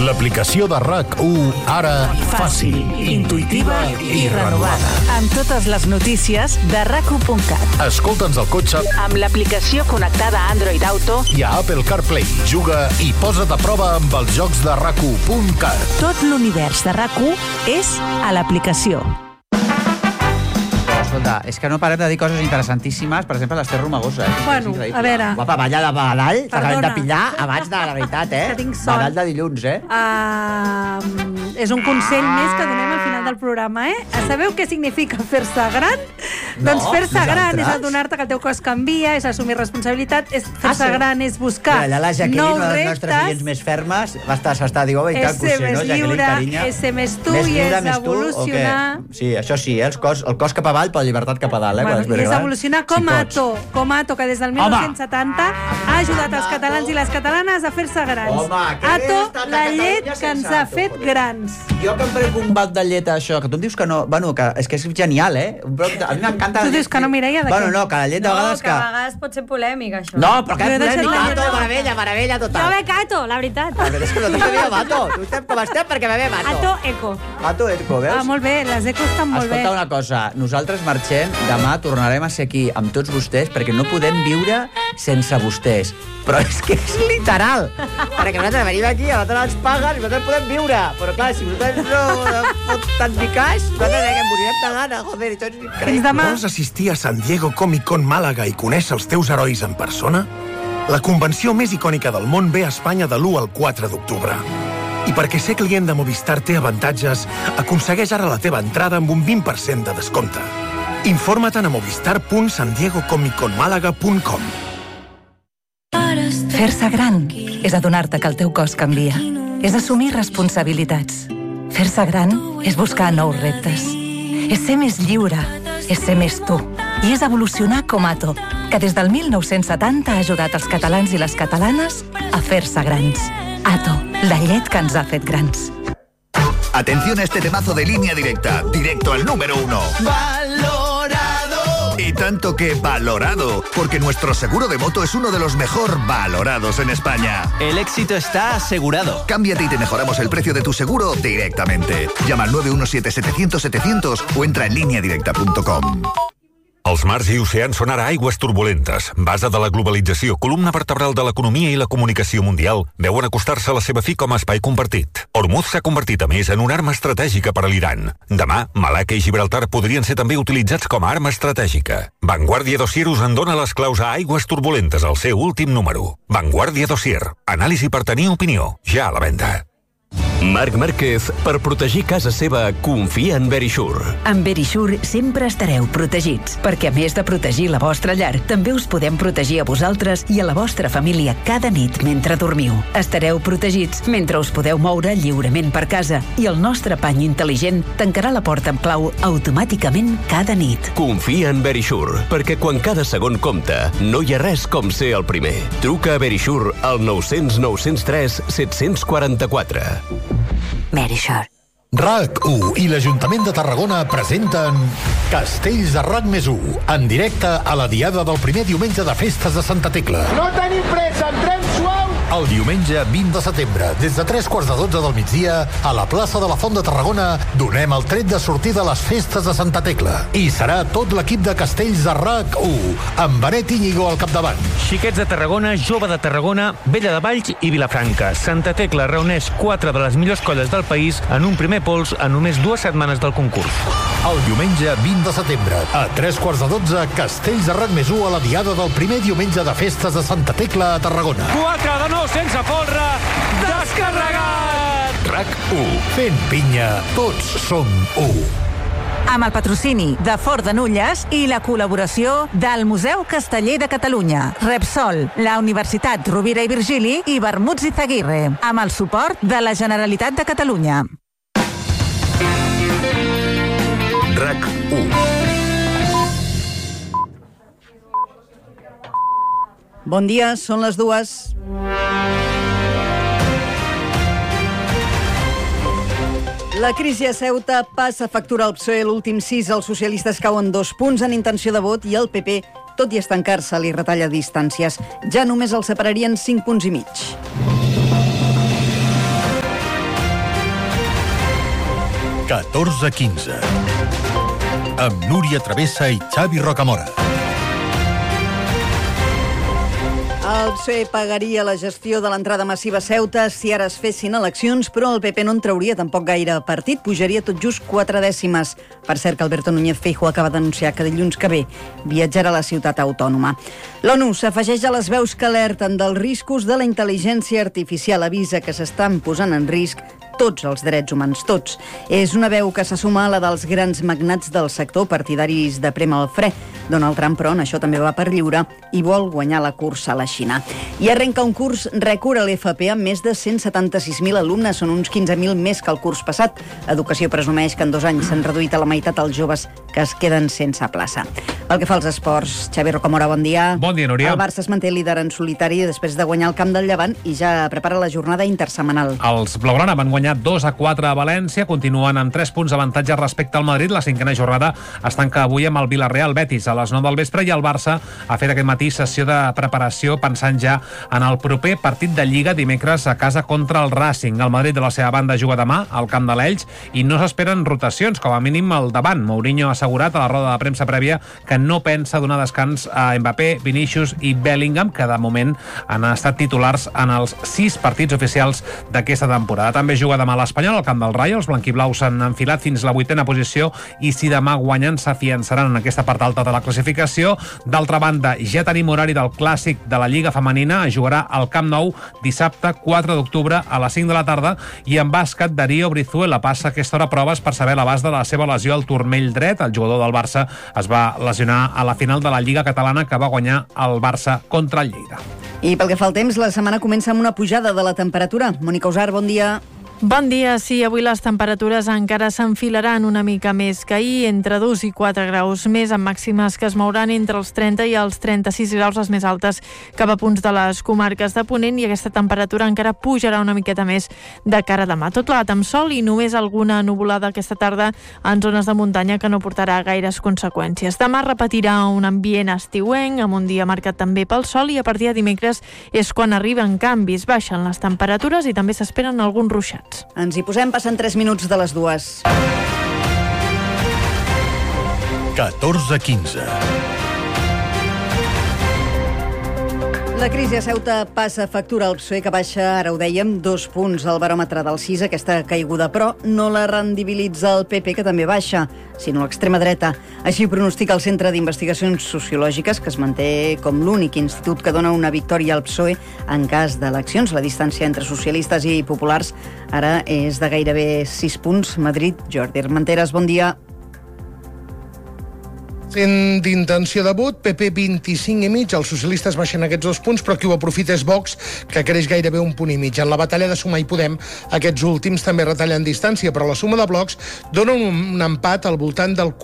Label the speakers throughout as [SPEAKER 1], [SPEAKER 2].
[SPEAKER 1] L'aplicació de RAC1, ara fàcil, intuïtiva i renovada.
[SPEAKER 2] Amb totes les notícies de RAC1.cat.
[SPEAKER 1] Escolta'ns al cotxe
[SPEAKER 2] amb l'aplicació connectada a Android Auto
[SPEAKER 1] i a Apple CarPlay. Juga i posa't a prova amb els jocs de RAC1.cat.
[SPEAKER 2] Tot l'univers de RAC1 és a l'aplicació.
[SPEAKER 3] Escolta, és que no parem de dir coses interessantíssimes, per exemple, l'Ester Romagosa.
[SPEAKER 4] Bueno, a veure...
[SPEAKER 3] Guapa, balla de badall, t'acabem de pillar abans de la veritat,
[SPEAKER 4] Que tinc son.
[SPEAKER 3] Badall de dilluns,
[SPEAKER 4] És un consell més que donem al final del programa, Sabeu què significa fer-se gran? Doncs fer-se gran és adonar-te que el teu cos canvia, és assumir responsabilitat, fer-se gran és buscar
[SPEAKER 3] nous reptes. La Jacqueline, una de les nostres oients més fermes, s'està dient, i tant,
[SPEAKER 4] és ser més lliure, és ser més tu i és evolucionar.
[SPEAKER 3] Sí, això sí, el cos cap avall, però la llibertat cap a dalt.
[SPEAKER 4] I és evolucionar com Ato, que des del 1970 ha ajudat els catalans i les catalanes a fer-se grans. Ato, la llet que ens ha fet grans.
[SPEAKER 3] Jo que em prenc un bat de llet, això, que tu em dius que no... Bueno, és que és genial, A mi m'encanta...
[SPEAKER 4] Tu dius que no, Mireia, de què?
[SPEAKER 3] Bueno, no, que la llet de vegades
[SPEAKER 5] que... a vegades pot ser polèmic, això.
[SPEAKER 3] No, però que és polèmic. Ato, meravella total.
[SPEAKER 5] Jo bec Ato, la veritat.
[SPEAKER 3] La veritat és que nosaltres bevem Ato. Tu estem com estem perquè bevem Ato.
[SPEAKER 5] Ato Eco.
[SPEAKER 3] Ato Eco, veus?
[SPEAKER 4] Molt bé, les Eco estan molt bé.
[SPEAKER 3] Escolta una cosa, nosaltres marxem, demà tornarem a ser aquí amb tots vostès perquè no podem viure sense vostès. Però és que és literal. Perquè nosaltres venim aquí, a nosaltres ens paguen i nosaltres podem viure. Però clar, si nosaltres no foten ni cas, nosaltres que morirem de gana, joder, i tots increïble.
[SPEAKER 1] Vols assistir a San Diego Comic Con Màlaga i conèixer els teus herois en persona? La convenció més icònica del món ve a Espanya de l'1 al 4 d'octubre. I perquè ser client de Movistar té avantatges, aconsegueix ara la teva entrada amb un 20% de descompte. Informa't a movistar.sandiegocomicconmalaga.com.
[SPEAKER 2] Fer-se gran és adonar-te que el teu cos canvia. És assumir responsabilitats. Fer-se gran és buscar nous reptes. És ser més lliure. És ser més tu. I és evolucionar com Ato, que des del 1970 ha ajudat els catalans i les catalanes a fer-se grans. Ato, la llet que ens ha fet grans.
[SPEAKER 6] Atención a este temazo de Línea Directa, directo al número 1. ¡Valorado! Y tanto que valorado, porque nuestro seguro de moto es uno de los mejor valorados en España.
[SPEAKER 7] El éxito está asegurado.
[SPEAKER 6] Cámbiate y te mejoramos el precio de tu seguro directamente. Llama al 917-700-700 o entra en lineadirecta.com.
[SPEAKER 8] Els mars i oceans són ara aigües turbulentes. Base de la globalització, columna vertebral de l'economia i la comunicació mundial, veuen acostar-se a la seva fi com a espai compartit. Hormuz s'ha convertit, a més, en una arma estratègica per a l'Iran. Demà, Malacca i Gibraltar podrien ser també utilitzats com a arma estratègica. Vanguardia Dossier us en dona les claus a aigües turbulentes al seu últim número. Vanguardia Dossier. Anàlisi per tenir opinió. Ja a la venda.
[SPEAKER 9] Marc Márquez, per protegir casa seva, confia en Verisure.
[SPEAKER 10] Amb Verisure sempre estareu protegits, perquè a més de protegir la vostra llar, també us podem protegir a vosaltres i a la vostra família cada nit mentre dormiu. Estareu protegits mentre us podeu moure lliurement per casa i el nostre pany intel·ligent tancarà la porta amb clau automàticament cada nit.
[SPEAKER 9] Confia en Verisure, perquè quan cada segon compta, no hi ha res com ser el primer. Truca a Verisure al 900 903 744.
[SPEAKER 10] Verisure.
[SPEAKER 1] RAC1 i l'Ajuntament de Tarragona presenten Castells de RAC+1 en directe a la diada del primer diumenge de festes de Santa Tecla.
[SPEAKER 11] No tenim pressa, entrem suau!
[SPEAKER 1] El diumenge 20 de setembre, des de 3:45 del migdia, a la plaça de la Font de Tarragona, donem el tret de sortida a les festes de Santa Tecla. I serà tot l'equip de Castells de RAC1, amb Benet Íñigo al capdavant.
[SPEAKER 12] Xiquets de Tarragona, Jove de Tarragona, Vella de Valls i Vilafranca. Santa Tecla reuneix 4 de les millors colles del país en un primer pols a només 2 setmanes del concurs.
[SPEAKER 1] El diumenge 20 de setembre, a 3:15, Castells de RAC+1 a la diada del primer diumenge de festes de Santa Tecla a Tarragona.
[SPEAKER 12] 4 de 9 sense folre, descarregat!
[SPEAKER 1] RAC1. Fent pinya, tots som 1.
[SPEAKER 2] Amb el patrocini de Fort de Nulles i la col·laboració del Museu Casteller de Catalunya, Repsol, la Universitat Rovira i Virgili i Bermuts i Zaguirre, amb el suport de la Generalitat de Catalunya.
[SPEAKER 1] RAC1.
[SPEAKER 13] Bon dia, són les 2. La crisi a Ceuta passa factura al PSOE. L'últim 6, els socialistes cauen 2 punts en intenció de vot i el PP, tot i estancar-se, li retalla distàncies. Ja només els separarien 5 punts i mig.
[SPEAKER 14] 14:15. Amb Núria Travessa i Xavi Rocamora.
[SPEAKER 13] El PSOE pagaria la gestió de l'entrada massiva a Ceuta si ara es fessin eleccions, però el PP no en trauria tampoc gaire partit, pujaria tot just 4 dècimes. Per cert, que Alberto Núñez Feijóo acaba d'anunciar que dilluns que ve viatjarà a la ciutat autònoma. L'ONU s'afegeix a les veus que alerten dels riscos de la intel·ligència artificial, avisa que s'estan posant en risc tots els drets humans, tots. És una veu que se suma a la dels grans magnats del sector, partidaris de prémer el fre. Donald Trump, però, en això també va per lliure i vol guanyar la cursa a la Xina. I arrenca un curs rècord a l'FP amb més de 176.000 alumnes, són uns 15.000 més que el curs passat. Educació presumeix que en 2 anys s'han reduït a la meitat els joves que es queden sense plaça. Pel que fa als esports, Xavi Rocamora, bon dia.
[SPEAKER 15] Bon dia, Núria.
[SPEAKER 13] El Barça es manté líder en solitari després de guanyar el camp del Llevant i ja prepara la jornada intersetmanal.
[SPEAKER 15] Els blaugrana van guanyar 2-4 a València, continuen amb 3 punts d'avantatge respecte al Madrid. La 5a jornada es tanca avui amb el Villarreal Betis a les 9 del vespre i el Barça ha fet aquest matí sessió de preparació pensant ja en el proper partit de Lliga dimecres a casa contra el Racing. El Madrid, de la seva banda, juga demà al camp de l'Elx i no s'esperen rotacions, com a mínim al davant. Mourinho ha assegurat a la roda de premsa prèvia que no pensa donar descans a Mbappé, Vinícius i Bellingham, que de moment han estat titulars en els 6 partits oficials d'aquesta temporada. També juga demà l'Espanyol al camp del Rayo. Els blanquiblaus s'han enfilat fins a la 8a posició i si demà guanyen s'afiançaran en aquesta part alta de la classificació. D'altra banda, ja tenim horari del clàssic de la Lliga Femenina. Jugarà al Camp Nou dissabte 4 d'octubre a les 5 de la tarda i en bàsquet Darío Brizuela passa a aquesta hora proves per saber l'abast de la seva lesió al turmell dret. El jugador del Barça es va lesionar a la final de la Lliga Catalana que va guanyar el Barça contra el Lleida.
[SPEAKER 13] I pel que fa al temps, la setmana comença amb una pujada de la temperatura. Mònica Usar, bon dia.
[SPEAKER 16] Bon dia. Sí, avui les temperatures encara s'enfilaran una mica més que ahir, entre 2 i 4 graus més, amb màximes que es mouran entre els 30 i els 36 graus, les més altes cap a punts de les comarques de Ponent, i aquesta temperatura encara pujarà una miqueta més de cara a demà. Tot plegat amb sol i només alguna nuvolada aquesta tarda en zones de muntanya que no portarà gaires conseqüències. Demà repetirà un ambient estiuenc, amb un dia marcat també pel sol, i a partir de dimecres és quan arriben canvis, baixen les temperatures i també s'esperen alguns ruixats.
[SPEAKER 13] Ens hi posem, passen 3 minuts de les 2.
[SPEAKER 14] 14:15.
[SPEAKER 13] La crisi a Ceuta passa factura al PSOE, que baixa, ara ho dèiem, 2 punts al baròmetre del 6, aquesta caiguda, però no la rendibilitza el PP, que també baixa, sinó l'extrema dreta. Així pronostica el Centre d'Investigacions Sociològiques, que es manté com l'únic institut que dona una victòria al PSOE en cas d'eleccions. La distància entre socialistes i populars ara és de gairebé 6 punts. Madrid, Jordi Armenteres, bon dia.
[SPEAKER 17] D'intenció de vot, PP 25,5, els socialistes baixen aquests 2 punts, però qui ho aprofita és Vox, que creix gairebé 1,5 punts. En la batalla de Sumar i Podem, aquests últims també retallen distància, però la suma de blocs dona un empat al voltant del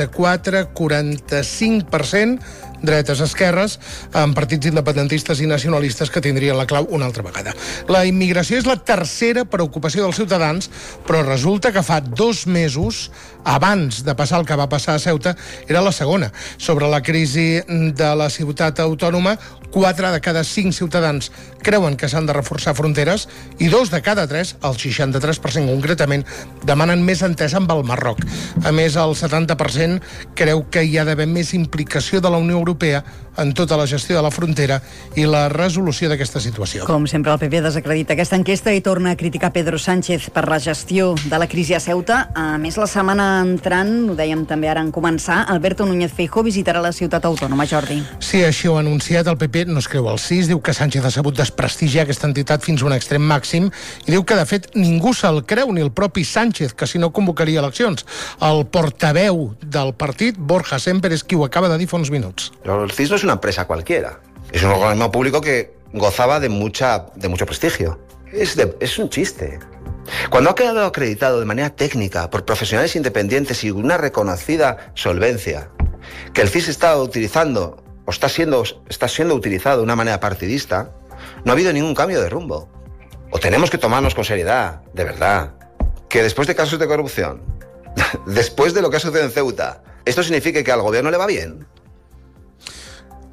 [SPEAKER 17] 44-45%, dretes, esquerres, amb partits independentistes i nacionalistes que tindrien la clau una altra vegada. La immigració és la tercera preocupació dels ciutadans, però resulta que fa 2 mesos, abans de passar el que va passar a Ceuta, era la segona. Sobre la crisi de la ciutat autònoma, 4 de cada 5 ciutadans creuen que s'han de reforçar fronteres i 2 de cada 3, el 63% concretament, demanen més entesa amb el Marroc. A més, el 70% creu que hi ha d'haver més implicació de la Unió Europea en tota la gestió de la frontera i la resolució d'aquesta situació.
[SPEAKER 13] Com sempre, el PP desacredita aquesta enquesta i torna a criticar Pedro Sánchez per la gestió de la crisi a Ceuta. A més, la setmana entrant, ho dèiem també ara en començar, Alberto Núñez Feijóo visitarà la ciutat autònoma. Jordi.
[SPEAKER 17] Sí, així ho ha anunciat. El PP no es creu el 6, diu que Sánchez ha sabut desprestigiar aquesta entitat fins a un extrem màxim i diu que, de fet, ningú se'l creu, ni el propi Sánchez, que si no convocaria eleccions. El portaveu del partit, Borja Semper, és qui ho acaba de dir fa uns minuts.
[SPEAKER 18] El CIS no es una empresa cualquiera. Es un organismo público que gozaba de mucho prestigio. Es un chiste. Cuando ha quedado acreditado de manera técnica por profesionales independientes y una reconocida solvencia, que el CIS está utilizando o está siendo utilizado de una manera partidista, no ha habido ningún cambio de rumbo. O tenemos que tomarnos con seriedad, de verdad, que después de casos de corrupción, después de lo que ha sucedido en Ceuta, ¿esto significa que al gobierno le va bien?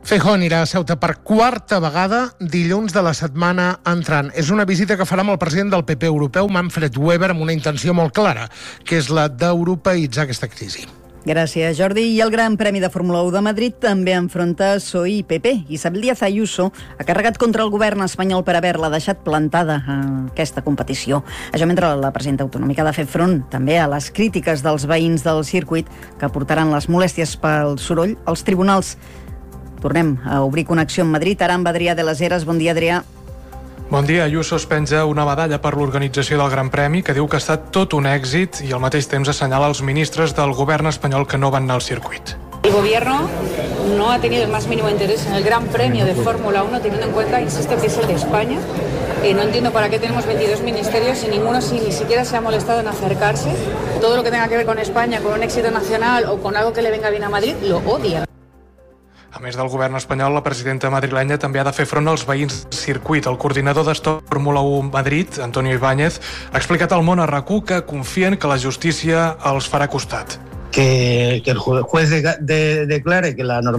[SPEAKER 17] Feijóo anirà a Ceuta per quarta vegada dilluns de la setmana entrant. És una visita que farà amb el president del PP europeu, Manfred Weber, amb una intenció molt clara, que és la d'europeïtzar aquesta crisi.
[SPEAKER 13] Gràcies, Jordi. I el Gran Premi de Fórmula 1 de Madrid també enfronta PSOE i PP. Isabel Díaz Ayuso ha carregat contra el govern espanyol per haver-la deixat plantada en aquesta competició. Això mentre la presidenta autonòmica ha de fer front també a les crítiques dels veïns del circuit que portaran les molèsties pel soroll als tribunals. Tornem a obrir connexió amb Madrid. Ara amb Adrià de les Heres. Bon dia, Adrià.
[SPEAKER 19] Bon dia. Ayuso es penja una medalla per l'organització del Gran Premi, que diu que ha estat tot un èxit, i al mateix temps assenyala els ministres del govern espanyol que no van anar al circuit.
[SPEAKER 20] El gobierno no ha tenido el más mínimo interés en el Gran Premio de Fórmula 1, teniendo en cuenta, insisto, que es el de España. No entiendo para qué tenemos 22 ministerios y ninguno ni siquiera se ha molestado en acercarse. Todo lo que tenga que ver con España, con un éxito nacional o con algo que le venga bien a Madrid, lo odia.
[SPEAKER 19] A més del govern espanyol, la presidenta madrilenya també ha de fer front als veïns del circuit. El coordinador d'Stop Fórmula 1 Madrid, Antonio Ibáñez, ha explicat al Món a RAC1 que confien que la justícia els farà costat.
[SPEAKER 21] Que el juez declare que la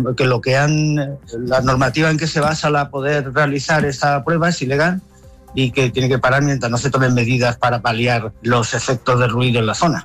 [SPEAKER 21] normativa en que se basa la poder realizar esta prueba es ilegal y que tiene que parar mientras no se tomen medidas para paliar los efectos de ruido en la zona.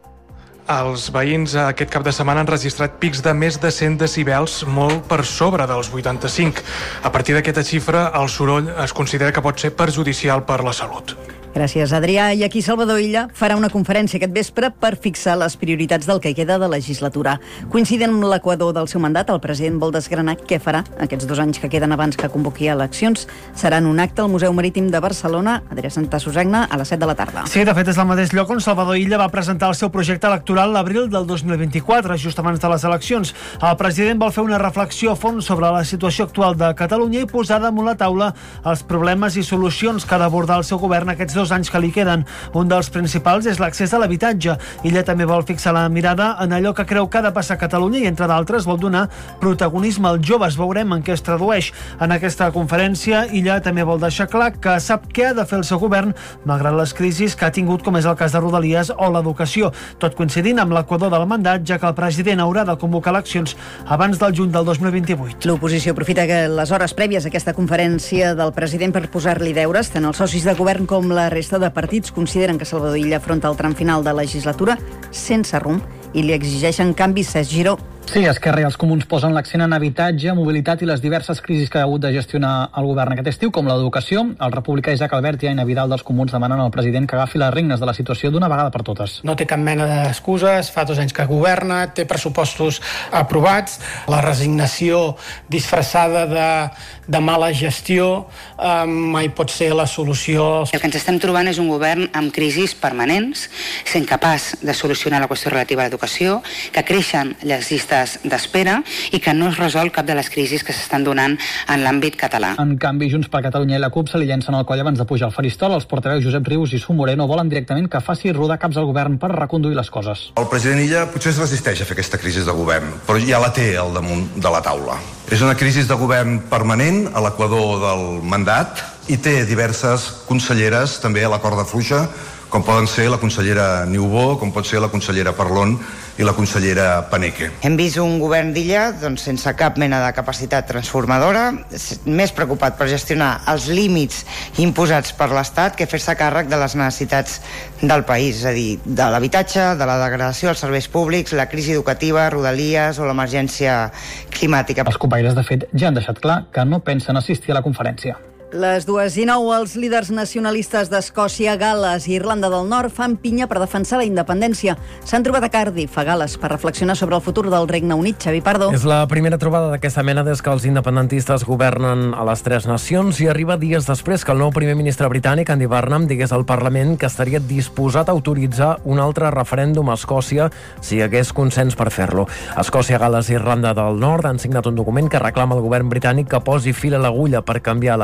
[SPEAKER 19] Els veïns aquest cap de setmana han registrat pics de més de 100 decibels, molt per sobre dels 85. A partir d'aquesta xifra, el soroll es considera que pot ser perjudicial per la salut.
[SPEAKER 13] Gràcies, Adrià. I aquí Salvador Illa farà una conferència aquest vespre per fixar les prioritats del que queda de legislatura. Coincidint amb l'equador del seu mandat, el president vol desgranar què farà aquests 2 anys que queden abans que convoqui eleccions. Serà en un acte al Museu Marítim de Barcelona, Adrià Santa Susagna, a les 7 de la tarda.
[SPEAKER 22] Sí, de fet és el mateix lloc on Salvador Illa va presentar el seu projecte electoral l'abril del 2024, just abans de les eleccions. El president vol fer una reflexió a fons sobre la situació actual de Catalunya i posar damunt la taula els problemes i solucions que ha d'abordar el seu govern aquests 2 anys que li queden. Un dels principals és l'accés a l'habitatge. Ella també vol fixar la mirada en allò que creu que ha de passar a Catalunya i, entre d'altres, vol donar protagonisme als joves. Veurem en què es tradueix. En aquesta conferència, ella també vol deixar clar que sap què ha de fer el seu govern, malgrat les crisis que ha tingut, com és el cas de Rodalies o l'educació. Tot coincidint amb l'equador del mandat, ja que el president haurà de convocar eleccions abans del juny del 2028.
[SPEAKER 13] L'oposició aprofita les hores prèvies a aquesta conferència del president per posar-li deures. Tant els socis de govern com la resta de partits consideren que Salvador Illa afronta el tram final de legislatura sense rumb i li exigeixen canvis. Cesc Giró.
[SPEAKER 23] Sí, Esquerra i els Comuns posen l'accent en habitatge, mobilitat i les diverses crisis que ha hagut de gestionar el govern aquest estiu, com l'educació. El republicà Isaac Albert i Aina Vidal dels Comuns demanen al president que agafi les regnes de la situació d'una vegada per totes.
[SPEAKER 24] No té cap mena d'excuses, fa 2 anys que governa, té pressupostos aprovats, la resignació disfressada de mala gestió mai pot ser la solució.
[SPEAKER 25] El que ens estem trobant és un govern amb crisis permanents, sent capaç de solucionar la qüestió relativa a l'educació, que creixen les llistes d'espera i que no es resol cap de les crisis que s'estan donant en l'àmbit català.
[SPEAKER 23] En canvi, Junts per Catalunya i la CUP se li llencen al coll abans de pujar al faristol. Els portaveus Josep Rius i Su Moreno volen directament que faci rodar caps al govern per reconduir les coses.
[SPEAKER 26] El president Illa potser es resisteix a fer aquesta crisi de govern, però ja la té al damunt de la taula. És una crisi de govern permanent a l'equador del mandat i té diverses conselleres també a la corda fluixa, com poden ser la consellera Niubó, com pot ser la consellera Parlon i la consellera Paneque.
[SPEAKER 25] Hem vist un govern d'Illa sense cap mena de capacitat transformadora, més preocupat per gestionar els límits imposats per l'Estat que fer-se càrrec de les necessitats del país, és a dir, de l'habitatge, de la degradació dels serveis públics, la crisi educativa, Rodalies o l'emergència climàtica.
[SPEAKER 23] Els copaires, de fet, ja han deixat clar que no pensen assistir a la conferència.
[SPEAKER 13] Les 2:09, els líders nacionalistes d'Escòcia, Gal·les i Irlanda del Nord fan pinya per defensar la independència. S'han trobat a Cardiff, a Gal·les, per reflexionar sobre el futur del Regne Unit. Xavi Pardo.
[SPEAKER 27] És la primera trobada d'aquesta mena des que els independentistes governen a les 3 nacions i arriba dies després que el nou primer ministre britànic, Andy Burnham, digués al Parlament que estaria disposat a autoritzar un altre referèndum a Escòcia si hi hagués consens per fer-lo. Escòcia, Gal·les i Irlanda del Nord han signat un document que reclama al govern britànic que posi fil a l'agulla per canviar la Constitució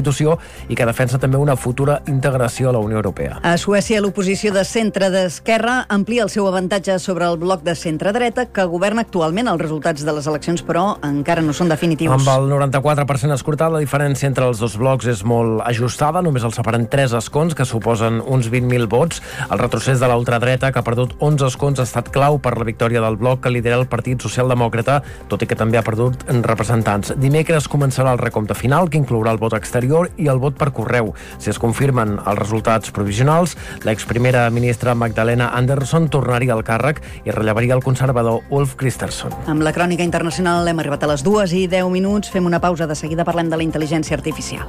[SPEAKER 27] Constitució i que defensa també una futura integració a la Unió Europea.
[SPEAKER 13] A Suècia, l'oposició de centre d'esquerra amplia el seu avantatge sobre el bloc de centre-dreta que governa actualment. Els resultats de les eleccions, però, encara no són definitius.
[SPEAKER 27] Amb el 94% escrutat, la diferència entre els dos blocs és molt ajustada. Només els separen 3 escons, que suposen uns 20.000 vots. El retrocés de la ultradreta, que ha perdut 11 escons, ha estat clau per la victòria del bloc que lidera el Partit Socialdemòcrata, tot i que també ha perdut representants. Dimecres començarà el recompte final, que inclourà el vot exterior i el vot per correu. Si es confirmen els resultats provisionals, l'exprimera ministra Magdalena Andersson tornaria al càrrec i rellevaria el conservador Ulf Kristersson.
[SPEAKER 13] Amb la crònica internacional hem arribat a les 2:10. Fem una pausa, de seguida parlem de la intel·ligència artificial.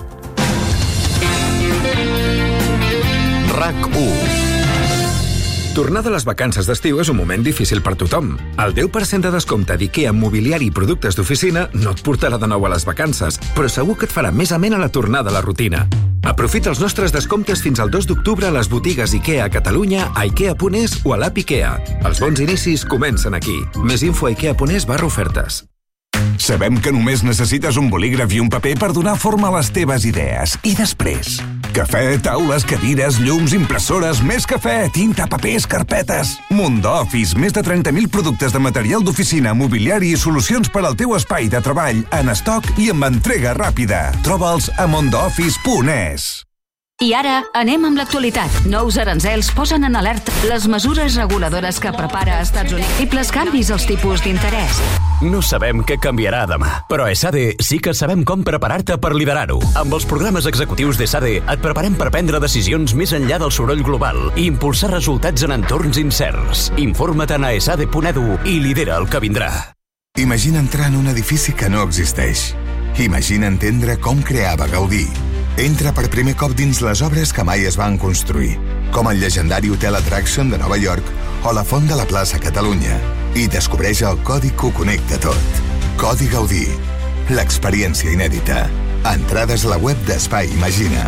[SPEAKER 3] RAC1. Tornar de les vacances d'estiu és un moment difícil per tothom. El 10% de descompte d'IKEA en mobiliari i productes d'oficina no et portarà de nou a les vacances, però segur que et farà més amena la tornada a la rutina. Aprofita els nostres descomptes fins al 2 d'octubre a les botigues IKEA a Catalunya, a ikea.es o a l'app IKEA. Els bons inicis comencen aquí. Més info a ikea.es/ofertes.
[SPEAKER 4] Sabem que només necessites un bolígraf i un paper per donar forma a les teves idees. I després? Cafè, taules, cadires, llums, impressores, més cafè, tinta, papers, carpetes. Mundo-Office, més de 30.000 productes de material d'oficina, mobiliari i solucions per al teu espai de treball en estoc i amb entrega ràpida. Troba'ls a mondooffice.es.
[SPEAKER 5] I ara anem amb l'actualitat. Nous aranzels posen en alerta les mesures reguladores que prepara Estats Units i els canvis als tipus d'interès.
[SPEAKER 6] No sabem què canviarà demà, però a ESADE sí que sabem com preparar-te per liderar-ho. Amb els programes executius d'ESADE et preparem per prendre decisions més enllà del soroll global i impulsar resultats en entorns incerts. Informa't a esade.edu i lidera el que vindrà.
[SPEAKER 4] Imagina entrar en un edifici que no existeix. Imagina entendre com creava Gaudí. Entra per primer cop dins les obres que mai es van construir, com el llegendari Hotel Attraction de Nova York o la Font de la Plaça Catalunya, i descobreix el codi que ho connecta tot. Codi Gaudí. L'experiència inèdita. Entrades a la web d'Espai Imagina.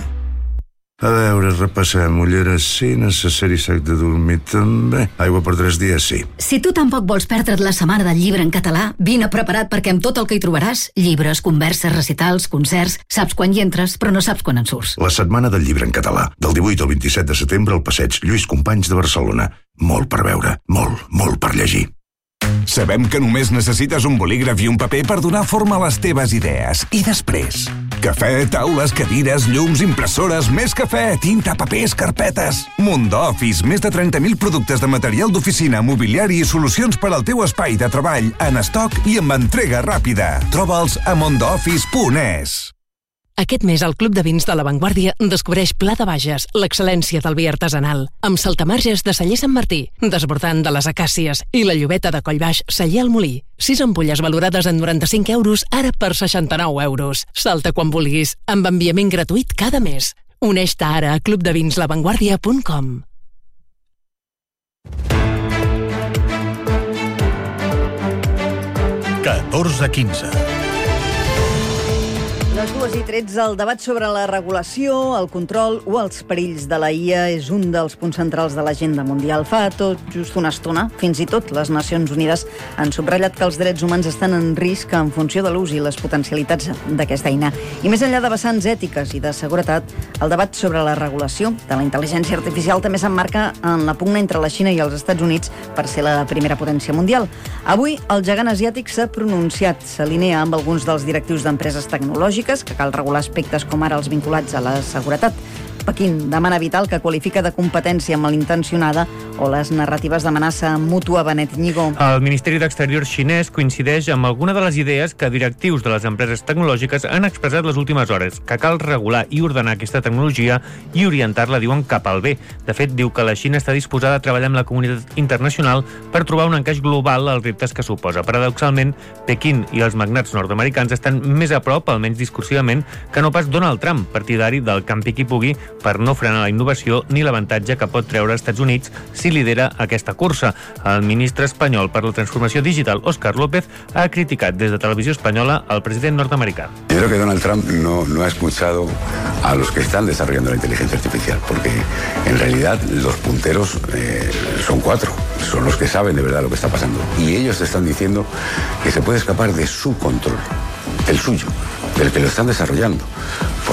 [SPEAKER 7] A veure, repassem. Ulleres sí, necessari sac de dormir també. Aigua per 3 dies sí.
[SPEAKER 8] Si tu tampoc vols perdre't la setmana del llibre en català, vine preparat perquè amb tot el que hi trobaràs, llibres, converses, recitals, concerts, saps quan hi entres però no saps quan en surts.
[SPEAKER 7] La setmana del llibre en català, del 18 al 27 de setembre al passeig Lluís Companys de Barcelona. Molt per veure, molt per llegir.
[SPEAKER 4] Sabem que només necessites un bolígraf i un paper per donar forma a les teves idees. I després? Cafè, taules, cadires, llums, impressores, més cafè, tinta, papers, carpetes. Mundo-Office, més de 30.000 productes de material d'oficina, mobiliari i solucions per al teu espai de treball en estoc i amb entrega ràpida. Troba'ls a mondooffice.es.
[SPEAKER 9] Aquest mes el Club de Vins de La Vanguardia descobreix Pla de Bages, l'excel·lència del vi artesanal, amb saltamarges de Celler Sant Martí, desbordant de les acàcies i la llobeta de Collbaix Celler al Molí. 6 ampolles valorades en 95 euros, ara per 69 euros. Salta quan vulguis, amb enviament gratuït cada mes. Uneix-te ara a clubdevinslavanguardia.com.
[SPEAKER 13] Les 2:13, el debat sobre la regulació, el control o els perills de la IA és un dels punts centrals de l'agenda mundial. Fa tot just una estona, fins i tot les Nacions Unides han subratllat que els drets humans estan en risc en funció de l'ús i les potencialitats d'aquesta eina. I més enllà de vessants ètiques i de seguretat, el debat sobre la regulació de la intel·ligència artificial també s'emmarca en la pugna entre la Xina i els Estats Units per ser la primera potència mundial. Avui, el gegant asiàtic s'ha pronunciat, s'alinea amb alguns dels directius d'empreses tecnològiques que cal regular aspectes com ara els vinculats a la seguretat. Pequín demana evitar el que qualifica de competència malintencionada o les narratives d'amenaça mútua. Benet Ñigó.
[SPEAKER 12] El Ministeri d'Exteriors xinès coincideix amb alguna de les idees que directius de les empreses tecnològiques han expressat les últimes hores, que cal regular i ordenar aquesta tecnologia i orientar-la, diuen, cap al bé. De fet, diu que la Xina està disposada a treballar amb la comunitat internacional per trobar un encaix global als reptes que suposa. Paradoxalment, Pequín i els magnats nord-americans estan més a prop, almenys discursivament, que no pas Donald Trump, partidari del campi qui pugui, per no frenar la innovació ni l'avantatge que pot treure als Estats Units si lidera aquesta cursa. El ministre espanyol per la transformació digital, Óscar López, ha criticat des de Televisió Espanyola al president nord-americà.
[SPEAKER 28] Yo creo que Donald Trump no ha escuchado a los que están desarrollando la inteligencia artificial, porque en realidad los punteros son 4, son los que saben de verdad lo que está pasando. Y ellos están diciendo que se puede escapar de su control, del suyo, del que lo están desarrollando. Por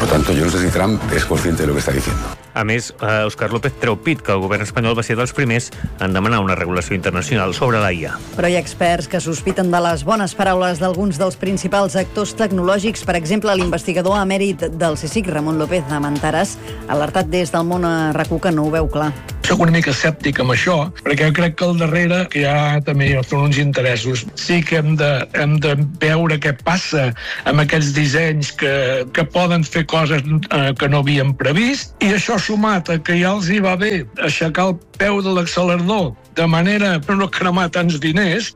[SPEAKER 28] Por lo tanto, yo no sé si Trump es consciente de lo que está diciendo.
[SPEAKER 12] A més, Òscar López treu pit que el govern espanyol va ser dels primers en demanar una regulació internacional sobre la IA.
[SPEAKER 13] Però hi ha experts que sospiten de les bones paraules d'alguns dels principals actors tecnològics. Per exemple, l'investigador emèrit del CSIC, Ramon López de Mantares, alertat des del món a RAC1 que no ho veu clar.
[SPEAKER 1] Soc una mica escèptic amb això, perquè jo crec que al darrere que hi ha també són uns interessos. Sí que hem de veure què passa amb aquests dissenys que poden fer coses que no havíem previst, i això sumat a que ja els hi va bé aixecar el peu de l'accelerador de manera per no cremar tants diners.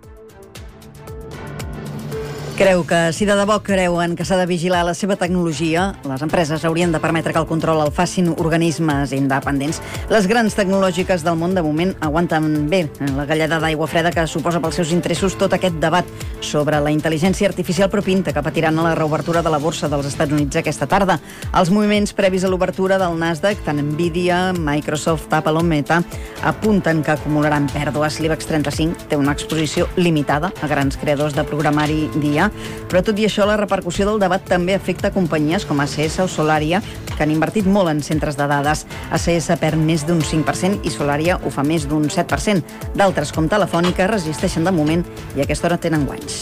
[SPEAKER 13] Creu que si de debò creuen que s'ha de vigilar la seva tecnologia, les empreses haurien de permetre que el control el facin organismes independents. Les grans tecnològiques del món de moment aguanten bé la galleda d'aigua freda que suposa pels seus interessos tot aquest debat sobre la intel·ligència artificial, però pinta que patiran a la reobertura de la borsa dels Estats Units aquesta tarda. Els moviments previs a l'obertura del Nasdaq, tant Nvidia, Microsoft, Apple o Meta, apunten que acumularan pèrdues. L'IBEX 35 té una exposició limitada a grans creadors de programari d'IA, però tot i això la repercussió del debat també afecta companyies com ACS o Solaria, que han invertit molt en centres de dades. ACS perd més d'un 5% i Solaria ho fa més d'un 7%. D'altres, com Telefònica, resisteixen de moment i a aquesta hora tenen guanys.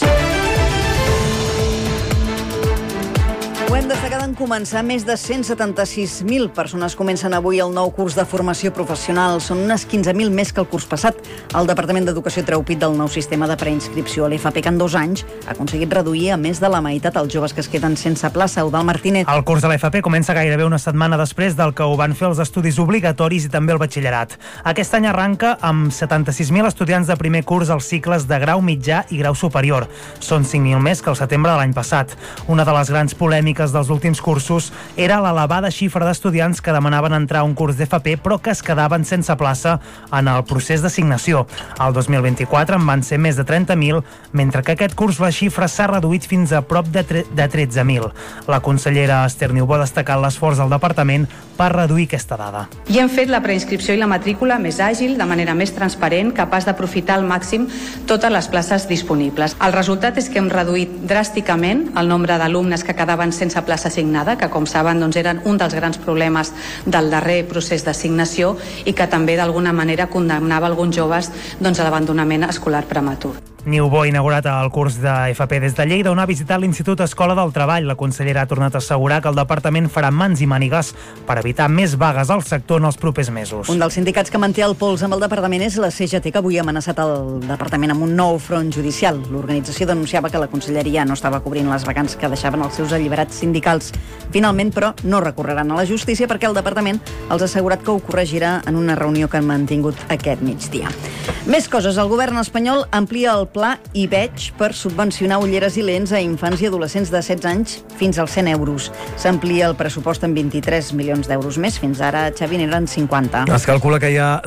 [SPEAKER 13] Ho hem destacat en començar. Més de 176.000 persones comencen avui el nou curs de formació professional. Són unes 15.000 més que el curs passat. El Departament d'Educació treu pit del nou sistema de preinscripció a l'FP, que en 2 anys ha aconseguit reduir a més de la meitat els joves que es queden sense plaça. Eudald Martínez.
[SPEAKER 2] El curs de l'FP comença gairebé una setmana després del que ho van fer els estudis obligatoris i també el batxillerat. Aquest any arranca amb 76.000 estudiants de primer curs als cicles de grau mitjà i grau superior. Són 5.000 més que el setembre de l'any passat. Una de les grans polèmiques dels últims cursos era l'elevada xifra d'estudiants que demanaven entrar a un curs d'FP però que es quedaven sense plaça en el procés d'assignació. El 2024 en van ser més de 30.000, mentre que aquest curs la xifra s'ha reduït fins a prop de 13.000. La consellera Esther Niubó ha destacat l'esforç del departament per reduir aquesta dada.
[SPEAKER 10] I hem fet la preinscripció i la matrícula més àgil, de manera més transparent, capaç d'aprofitar al màxim totes les places disponibles. El resultat és que hem reduït dràsticament el nombre d'alumnes que quedaven sense plaça assignada, que com saben eren un dels grans problemes del darrer procés d'assignació i que també d'alguna manera condemnava alguns joves a l'abandonament escolar prematur.
[SPEAKER 2] Niubó ha inaugurat el curs d'FP des de Lleida, on ha visitat l'Institut Escola del Treball. La consellera ha tornat a assegurar que el departament farà mans i mànigues per evitar més vagues al sector en els propers mesos.
[SPEAKER 13] Un dels sindicats que manté el pols amb el departament és la CGT, que avui ha amenaçat el departament amb un nou front judicial. L'organització denunciava que la conselleria no estava cobrint les vacants que deixaven els seus alliberats sindicals. Finalment, però, no recorreran a la justícia perquè el departament els ha assegurat que ho corregirà en una reunió que han mantingut aquest migdia. Més coses. El govern espanyol amplia el pla IVEG per subvencionar ulleres i lents a infants i adolescents de 16 anys fins als 100 euros. S'amplia el pressupost en 23 milions d'euros més. Fins ara, Xavi, n'eren 50.
[SPEAKER 27] Es calcula que hi ha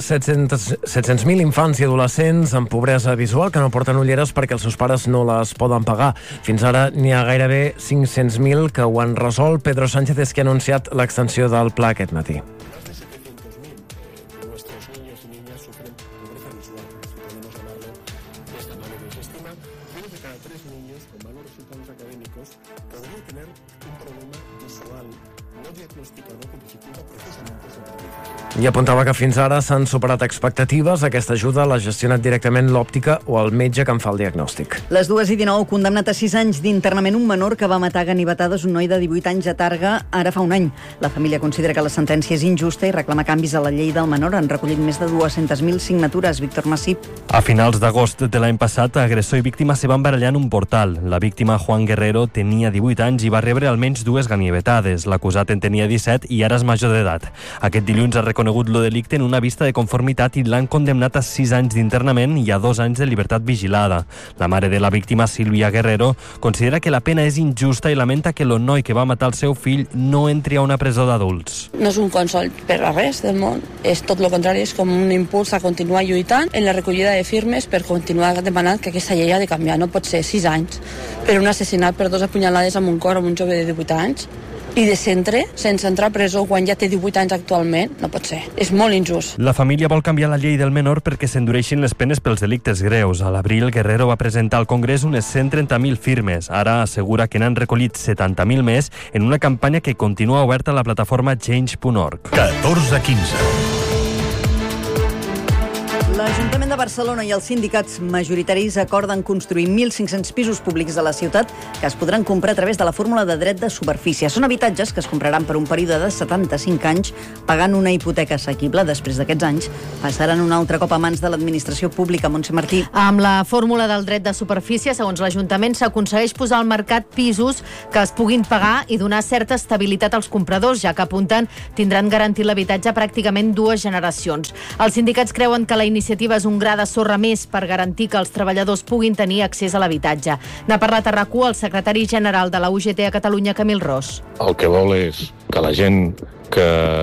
[SPEAKER 27] 700.000 infants i adolescents amb pobresa visual que no porten ulleres perquè els seus pares no les poden pagar. Fins ara n'hi ha gairebé 500.000 que ho han resolt. Pedro Sánchez és qui ha anunciat l'extensió del pla aquest matí. I apuntava que fins ara s'han superat expectatives. Aquesta ajuda l'ha gestionat directament l'òptica o el metge que en fa el diagnòstic.
[SPEAKER 13] Les 2:19, condemnat a 6 anys d'internament un menor que va matar a ganivetades un noi de 18 anys a Tàrrega ara fa un any. La família considera que la sentència és injusta i reclama canvis a la llei del menor. Han recollit més de 200.000 signatures. Víctor Massip.
[SPEAKER 11] A finals d'agost de l'any passat, agressor i víctima se van barallar en un portal. La víctima, Juan Guerrero, tenia 18 anys i va rebre almenys 2 ganivetades. L'acusat en tenia 17 i ara és major d'edat. Aquest dilluns ha reconegut lo delicte en una vista de conformitat i l'han condemnat a 6 anys d'internament i a 2 anys de llibertat vigilada. La mare de la víctima, Sílvia Guerrero, considera que la pena és injusta i lamenta que el noi que va matar el seu fill no entri a una presó d'adults.
[SPEAKER 14] No és un consol per a res del món, és tot el contrari, és com un impuls a continuar lluitant en la recollida de firmes per continuar demanant que aquesta llei ha de canviar. No pot ser 6 anys per un assassinat per 2 apunyalades amb un cor amb un jove de 18 anys. i de centre sense entrar a presó quan ja té 18 anys actualment, no pot ser. És molt injust.
[SPEAKER 11] La família vol canviar la llei del menor perquè s'endureixin les penes pels delictes greus. A l'abril, Guerrero va presentar al Congrés unes 130.000 firmes. Ara assegura que n'han recollit 70.000 més en una campanya que continua oberta a la plataforma change.org.
[SPEAKER 15] 14-15.
[SPEAKER 13] L'Ajuntament de Barcelona i els sindicats majoritaris acorden construir 1.500 pisos públics de la ciutat que es podran comprar a través de la fórmula de dret de superfície. Són habitatges que es compraran per un període de 75 anys pagant una hipoteca assequible. Després d'aquests anys passaran un altre cop a mans de l'administració pública. Montse Martí.
[SPEAKER 16] Amb la fórmula del dret de superfície, segons l'Ajuntament, s'aconsegueix posar al mercat pisos que es puguin pagar i donar certa estabilitat als compradors, ja que apunten tindran garantit l'habitatge pràcticament 2 generacions. Els sindicats creuen que la iniciativa és un gra de sorra més per garantir que els treballadors puguin tenir accés a l'habitatge. N'ha parlat a RAC1 el secretari general de la UGT a Catalunya, Camil Ros.
[SPEAKER 17] El que vol és que la gent que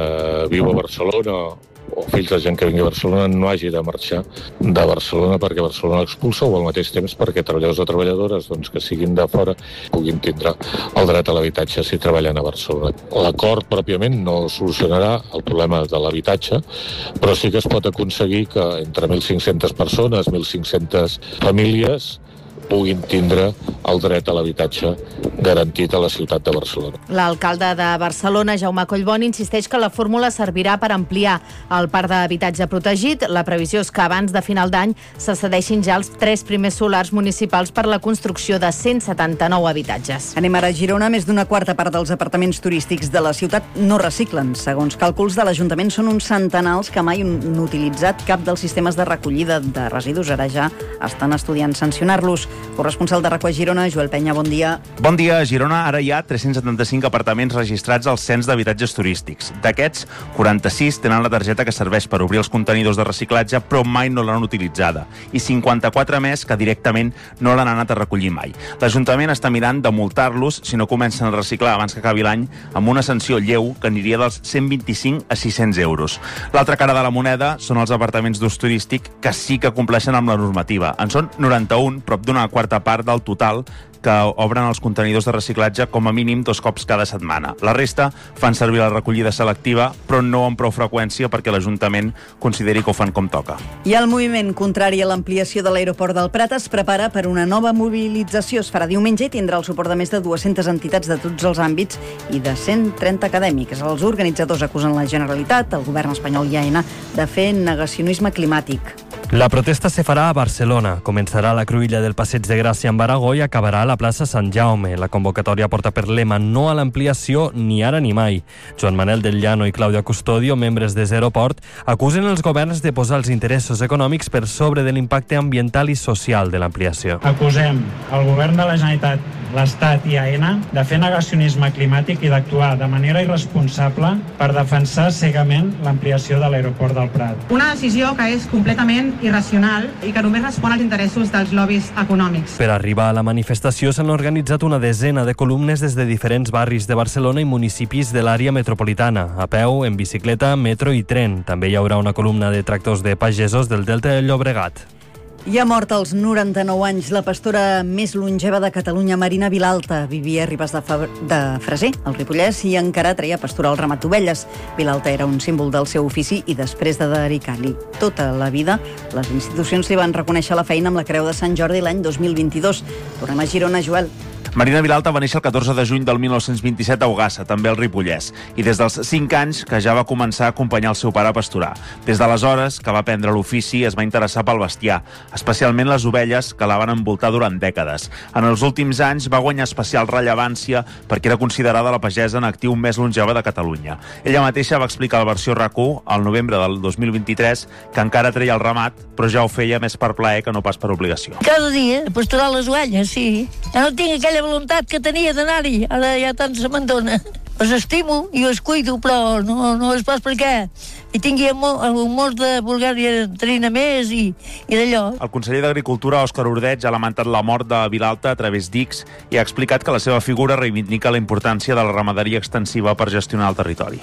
[SPEAKER 17] viu a Barcelona o fills de gent que vingui a Barcelona no hagi de marxar de Barcelona perquè Barcelona l'expulsa, o al mateix temps perquè treballadors o treballadores que siguin de fora puguin tindre el dret a l'habitatge si treballen a Barcelona. L'acord pròpiament no solucionarà el problema de l'habitatge, però sí que es pot aconseguir que entre 1.500 persones, 1.500 famílies puguin tindre el dret a l'habitatge garantit a la ciutat de Barcelona.
[SPEAKER 16] L'alcalde de Barcelona, Jaume Collboni, insisteix que la fórmula servirà per ampliar el parc d'habitatge protegit. La previsió és que abans de final d'any se cedeixin ja els 3 primers solars municipals per la construcció de 179 habitatges.
[SPEAKER 13] Anem ara a Girona. Més d'una quarta part dels apartaments turístics de la ciutat no reciclen. Segons càlculs de l'Ajuntament, són uns centenars que mai han utilitzat cap dels sistemes de recollida de residus. Ara ja estan estudiant sancionar-los. Corresponsal de RAC1 a Girona, Joel Penya, bon dia.
[SPEAKER 18] Bon dia. A Girona ara hi ha 375 apartaments registrats al cens d'habitatges turístics. D'aquests, 46 tenen la targeta que serveix per obrir els contenidors de reciclatge, però mai no l'han utilitzada. I 54 més que directament no l'han anat a recollir mai. L'Ajuntament està mirant de multar-los si no comencen a reciclar abans que acabi l'any, amb una sanció lleu que aniria dels 125 a 600 euros. L'altra cara de la moneda són els apartaments d'ús turístic que sí que compleixen amb la normativa. En són 91, prop d'una quarta part del total, que obren els contenidors de reciclatge com a mínim 2 cops cada setmana. La resta fan servir la recollida selectiva, però no amb prou freqüència perquè l'Ajuntament consideri que ho fan com toca.
[SPEAKER 13] I el moviment contrari a l'ampliació de l'aeroport del Prat es prepara per una nova mobilització. Es farà diumenge i tindrà el suport de més de 200 entitats de tots els àmbits i de 130 acadèmics. Els organitzadors acusen la Generalitat, el govern espanyol i AENA de fer negacionisme climàtic.
[SPEAKER 11] La protesta se farà a Barcelona. Començarà a la cruïlla del Passeig de Gràcia amb Aragó i acabarà a la plaça Sant Jaume. La convocatòria porta per lema no a l'ampliació ni ara ni mai. Joan Manel del Llano i Clàudia Custodio, membres de Zeroport, acusen els governs de posar els interessos econòmics per sobre de l'impacte ambiental i social de l'ampliació.
[SPEAKER 19] Acusem el govern de la Generalitat, l'Estat i AENA de fer negacionisme climàtic i d'actuar de manera irresponsable per defensar cegament l'ampliació de l'aeroport del Prat.
[SPEAKER 20] Una decisió que és completament irracional i que només respon als interessos dels lobbies econòmics.
[SPEAKER 11] Per arribar a la manifestació s'han organitzat una desena de columnes des de diferents barris de Barcelona i municipis de l'àrea metropolitana, a peu, en bicicleta, metro i tren. També hi haurà una columna de tractors de pagesos del Delta del Llobregat.
[SPEAKER 13] I ha mort als 99 anys la pastora més longeva de Catalunya, Marina Vilalta. Vivia a Ribes de Freser, al Ripollès, i encara treia pasturar el ramat d'ovelles. Vilalta era un símbol del seu ofici i després de dedicar-li tota la vida, les institucions li van reconèixer la feina amb la Creu de Sant Jordi l'any 2022. Tornem a Girona, Joel.
[SPEAKER 18] Marina Vilalta va néixer el 14 de juny del 1927 a Ogassa, també al Ripollès, i des dels 5 anys que ja va començar a acompanyar el seu pare a pasturar. Des d'aleshores que va aprendre l'ofici es va interessar pel bestiar, especialment les ovelles que la van envoltar durant dècades. En els últims anys va guanyar especial rellevància perquè era considerada la pagesa en actiu més longeva de Catalunya. Ella mateixa va explicar a la versió RAC1 al novembre del 2023 que encara treia el ramat, però ja ho feia més per plaer que no pas per obligació.
[SPEAKER 21] Cada dia a pasturar les ovelles, sí. Ja no tinc aquella voluntat que tenia d'anar-hi, ara ja tant se m'endona. Els estimo i els cuido, però no és pas perquè hi tingui el humor de voler-hi tenir més i d'allò.
[SPEAKER 18] El conseller d'Agricultura, Òscar Ordeig, ha lamentat la mort de Vilalta a través d'X i ha explicat que la seva figura reivindica la importància de la ramaderia extensiva per gestionar el territori.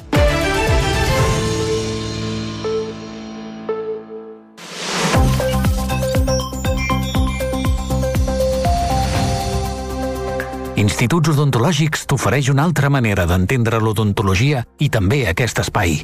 [SPEAKER 3] Instituts Odontològics t'ofereix una altra manera d'entendre l'odontologia i també aquest espai.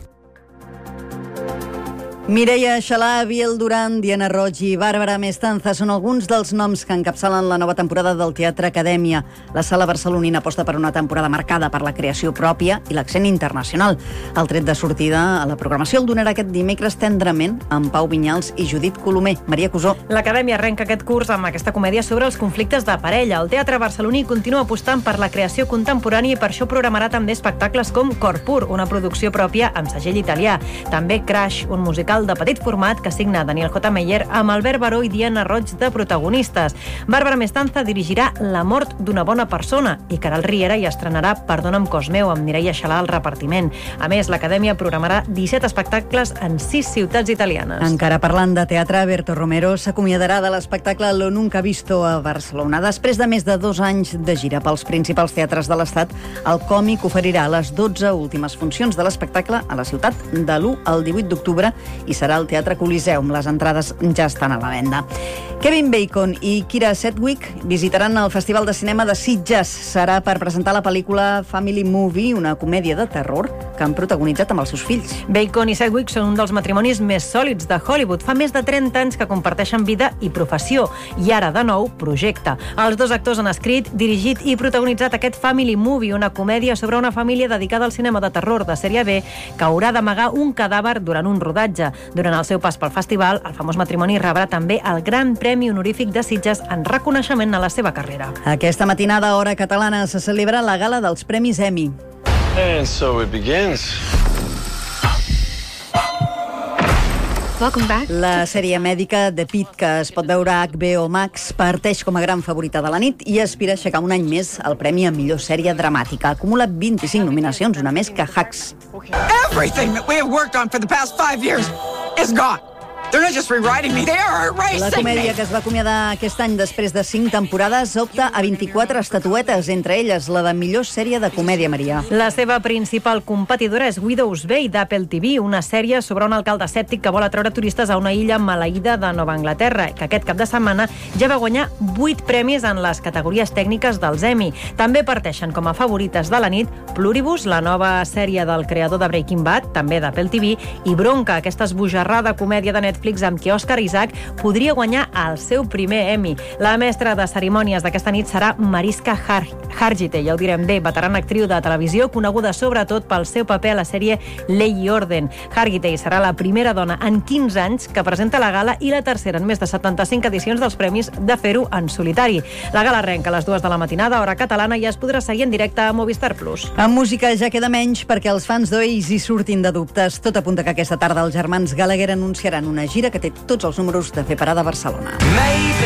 [SPEAKER 13] Mireia Xalà, Biel Duran, Diana Roig i Bàrbara Mestanza són alguns dels noms que encapçalen la nova temporada del Teatre Acadèmia. La sala barcelonina aposta per una temporada marcada per la creació pròpia i l'accent internacional. El tret de sortida a la programació el donarà aquest dimecres tendrament amb Pau Vinyals i Judit Colomer. Maria Cusó.
[SPEAKER 5] L'Acadèmia arrenca aquest curs amb aquesta comèdia sobre els conflictes de parella. El Teatre Barceloní continua apostant per la creació contemporània i per això programarà també espectacles com Cor Pur, una producció pròpia amb segell italià. També Crash, un musical de petit format que signa Daniel J. Meyer amb Albert Baró i Diana Roig de protagonistes. Bàrbara Mestanza dirigirà La mort d'una bona persona i Caral Riera hi estrenarà Perdona'm cos meu amb Mireia Xalà al repartiment. A més, l'Acadèmia programarà 17 espectacles en 6 ciutats italianes.
[SPEAKER 13] Encara parlant de teatre, Berto Romero s'acomiadarà de l'espectacle Lo Nunca Visto a Barcelona. Després de més de 2 anys de gira pels principals teatres de l'Estat, el còmic oferirà les 12 últimes funcions de l'espectacle a la ciutat de l'1 al 18 d'octubre i serà al Teatre Coliseum. Les entrades ja estan a la venda. Kevin Bacon i Kira Sedgwick visitaran el Festival de Cinema de Sitges. Serà per presentar la pel·lícula Family Movie, una comèdia de terror que han protagonitzat amb els seus fills.
[SPEAKER 5] Bacon i Sedgwick són un dels matrimonis més sòlids de Hollywood. Fa més de 30 anys que comparteixen vida i professió i ara, de nou, projecte. Els dos actors han escrit, dirigit i protagonitzat aquest Family Movie, una comèdia sobre una família dedicada al cinema de terror de sèrie B que haurà d'amagar un cadàver durant un rodatge. Durant el seu pas pel festival, el famós matrimoni rebrà també el Gran Premi Honorífic de Sitges en reconeixement a la seva carrera.
[SPEAKER 13] Aquesta matinada, a hora catalana, se celebra la gala dels Premis Emmy.
[SPEAKER 15] And so it begins.
[SPEAKER 13] La sèrie mèdica The Pitt, que es pot veure a HBO Max, parteix com a gran favorita de la nit i aspira a aixecar un any més el premi a millor sèrie dramàtica. Acumula 25 nominacions, una més que Hacks.
[SPEAKER 22] Everything that we have worked on for the past 5 years is gone. They're not just rewriting me, they are erasing me.
[SPEAKER 13] La comèdia, que es va acomiadar aquest any després de 5 temporades, opta a 24 estatuetes, entre elles la de millor sèrie de comèdia, Maria.
[SPEAKER 5] La seva principal competidora és Widow's Bay, d'Apple TV, una sèrie sobre un alcalde escèptic que vol atreure turistes a una illa maleïda de Nova Anglaterra, que aquest cap de setmana ja va guanyar 8 premis en les categories tècniques dels Emmy. També parteixen com a favorites de la nit Pluribus, la nova sèrie del creador de Breaking Bad, també d'Apple TV, i Bronca, aquesta esbojarrada comèdia de Netflix amb qui Òscar Isaac podria guanyar el seu primer Emmy. La mestra de cerimònies d'aquesta nit serà Mariska Hargitay, ja ho direm bé, veterana actriu de televisió, coneguda sobretot pel seu paper a la sèrie Llei i Orden. Hargitay serà la primera dona en 15 anys que presenta la gala i la tercera en més de 75 edicions dels premis de fer-ho en solitari. La gala arrenca a les 2 de la matinada, hora catalana, i es podrà seguir en directe a Movistar Plus.
[SPEAKER 13] En música ja queda menys perquè els fans d'Oasis surtin de dubtes. Tot apunta que aquesta tarda els germans Gallagher anunciaran una gira que té tots els números de fer parada a Barcelona.